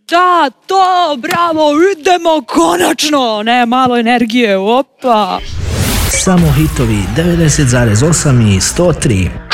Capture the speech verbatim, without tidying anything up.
Da, to, bravo, idemo konačno, ne, malo energije, opa. Samo hitovi devedeset zarez osam i sto tri.